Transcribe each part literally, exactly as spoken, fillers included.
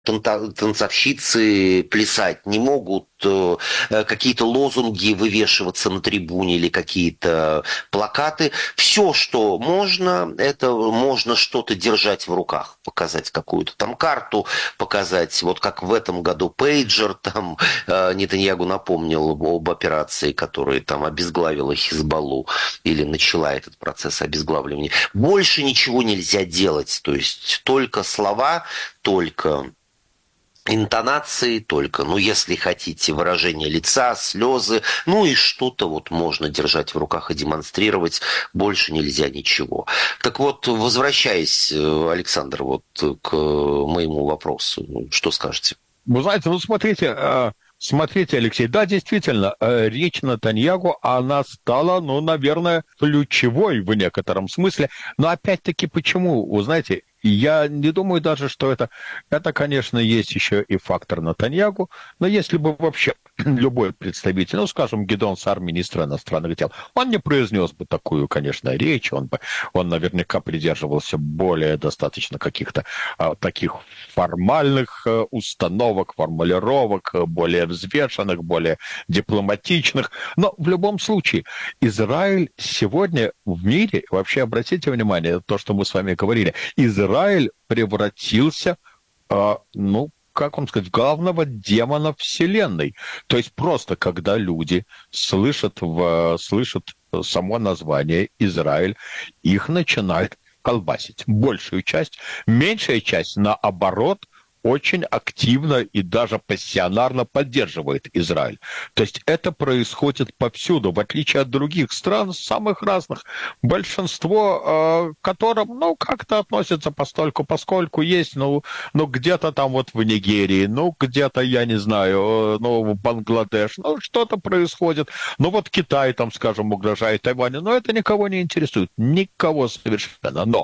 танцовщицы плясать, не могут э, какие-то лозунги вывешиваться на трибуне или какие-то плакаты. Все, что можно, это можно что-то держать в руках, показать какую-то там карту, показать, вот как в этом году пейджер, там э, Нетаньягу напомнил об операции, которая там обезглавила Хизбаллу или начала этот процесс обезглавливания. Больше ничего нельзя делать, то есть только слова, только интонации, только, ну, если хотите, выражение лица, слезы, ну и что-то вот можно держать в руках и демонстрировать, больше нельзя ничего. Так вот, возвращаясь, Александр, вот к моему вопросу, что скажете? Вы знаете, ну смотрите, э, смотрите, Алексей, да, действительно, э, речь Нетаньягу, она стала, ну, наверное, ключевой в некотором смысле. Но опять-таки, почему? Вы знаете, я не думаю даже, что это, это, конечно, есть еще и фактор Нетаньягу, но если бы вообще любой представитель, ну, скажем, Гидеон Саар, министр иностранных дел, он не произнес бы такую, конечно, речь, он бы, он наверняка придерживался более достаточно каких-то а, таких формальных а, установок, формулировок, более взвешенных, более дипломатичных, но в любом случае Израиль сегодня в мире, вообще обратите внимание, то, что мы с вами говорили, Израиль превратился, э, ну, как вам сказать, в главного демона Вселенной. То есть просто, когда люди слышат, в, слышат само название Израиль, их начинает колбасить. Большую часть. Меньшая часть, наоборот, очень активно и даже пассионарно поддерживает Израиль. То есть это происходит повсюду, в отличие от других стран, самых разных. Большинство, э, к которым, ну, как-то относятся постольку, поскольку есть, ну, ну, где-то там вот в Нигерии, ну, где-то, я не знаю, э, ну, в Бангладеш, ну, что-то происходит. Ну, вот Китай там, скажем, угрожает Тайваню, но это никого не интересует. Никого совершенно. Но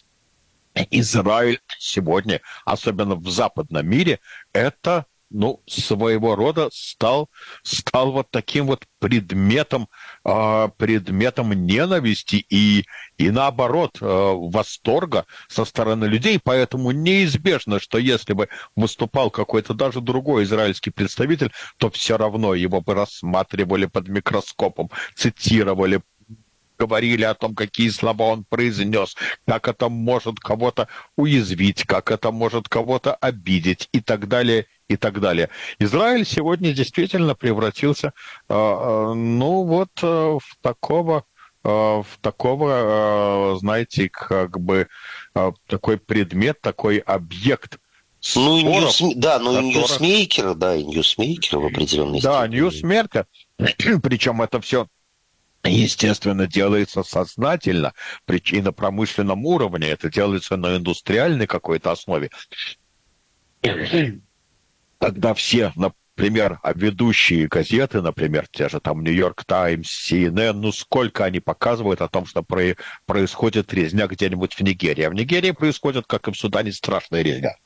Израиль сегодня, особенно в западном мире, это, ну, своего рода стал, стал вот таким вот предметом, э, предметом ненависти и, и наоборот, э, восторга со стороны людей. Поэтому неизбежно, что если бы выступал какой-то даже другой израильский представитель, то все равно его бы рассматривали под микроскопом, цитировали, говорили о том, какие слова он произнес, как это может кого-то уязвить, как это может кого-то обидеть и так далее, и так далее. Израиль сегодня действительно превратился, э, ну вот, э, в такого, э, в такого, э, знаете, как бы э, такой предмет, такой объект Ну, и споров, ньюс, да, ну и которых... ньюсмейкер, да, и ньюсмейкер в определенной Да, степени. ньюсмейкер, причем это все естественно, делается сознательно, и на промышленном уровне, это делается на индустриальной какой-то основе. Когда все, например, ведущие газеты, например, те же там Нью-Йорк Таймс, Си Эн Эн, ну сколько они показывают о том, что про- происходит резня где-нибудь в Нигерии. А в Нигерии происходит, как и в Судане, страшная резня.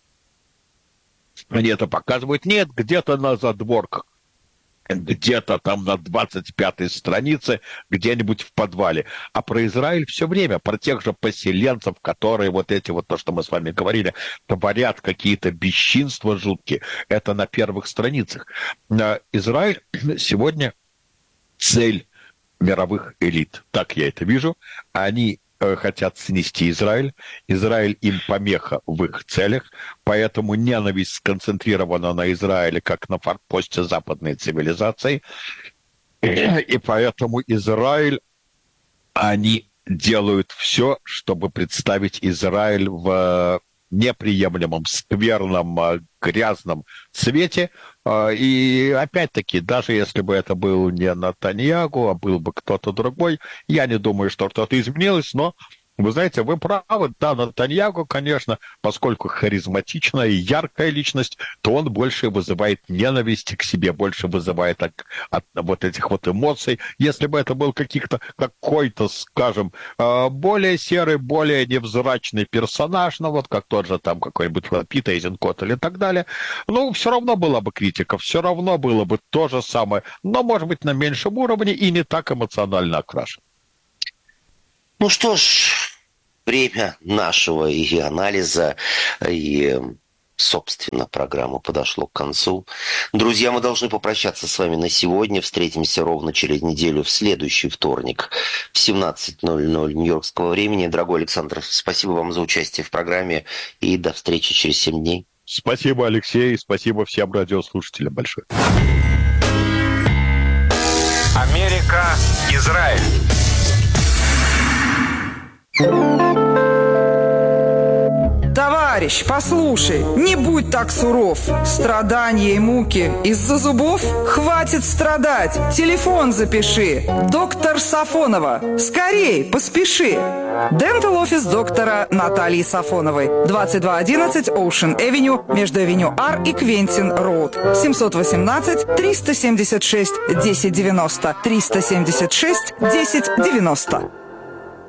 Они это показывают, нет, где-то на задворках, где-то там на двадцать пятой странице, где-нибудь в подвале. А про Израиль все время, про тех же поселенцев, которые вот эти вот, то, что мы с вами говорили, творят какие-то бесчинства жуткие, это на первых страницах. Израиль сегодня цель мировых элит. Так я это вижу. Они хотят снести Израиль. Израиль им помеха в их целях, поэтому ненависть сконцентрирована на Израиле, как на форпосте западной цивилизации. И поэтому Израиль, они делают все, чтобы представить Израиль в неприемлемом, скверном, грязном цвете. И опять-таки, даже если бы это был не Нетаньягу, а был бы кто-то другой, я не думаю, что что-то изменилось, но вы знаете, вы правы, да, Нетаньягу, конечно, поскольку харизматичная и яркая личность, то он больше вызывает ненависть к себе, больше вызывает от, от вот этих вот эмоций. Если бы это был каких-то, какой-то, скажем, более серый, более невзрачный персонаж, ну вот как тот же там какой-нибудь Питер Эйзенкот или так далее, ну, все равно была бы критика, все равно было бы то же самое, но, может быть, на меньшем уровне и не так эмоционально окрашен. Ну что ж, время нашего и анализа, и Собственно, программа подошла к концу. Друзья, мы должны попрощаться с вами на сегодня. Встретимся ровно через неделю в следующий вторник в семнадцать ноль ноль нью-йоркского времени. Дорогой Александр, спасибо вам за участие в программе и до встречи через семь дней. Спасибо, Алексей, спасибо всем радиослушателям большое. Америка, Израиль. Товарищ, послушай, не будь так суров. Страдания и муки из-за зубов? Хватит страдать. Телефон запиши. Доктор Сафонова. Скорей, поспеши. Дентал офис доктора Натальи Сафоновой. двадцать два одиннадцать Ocean Avenue между Авеню Ар и Квентин Роуд. семьсот восемнадцать триста семьдесят шесть десять девяносто. триста семьдесят шесть десять девяносто.